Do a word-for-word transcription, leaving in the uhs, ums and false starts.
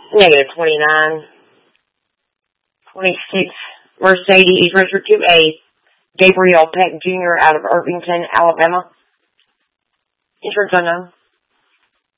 Negative twenty-nine. twenty-six. Mercedes registered to A. Gabriel Peck Junior out of Irvington, Alabama. Insurance unknown.